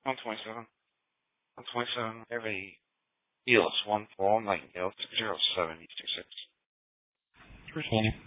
127. 127, every ELS 1 Fall Nightingale 607 East 26. 320.